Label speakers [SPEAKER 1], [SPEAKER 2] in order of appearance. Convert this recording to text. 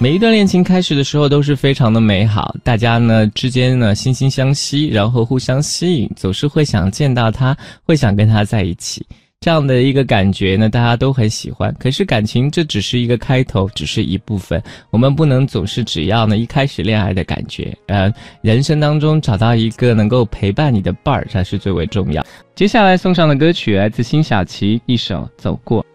[SPEAKER 1] 每一段恋情开始的时候都是非常的美好，大家呢之间呢惺惺相惜，然后互相吸引，总是会想见到他，会想跟他在一起。这样的一个感觉呢，大家都很喜欢。可是感情这只是一个开头，只是一部分。我们不能总是只要呢一开始恋爱的感觉，人生当中找到一个能够陪伴你的伴儿，才是最为重要。接下来送上的歌曲来自辛晓琪，一首《走过》。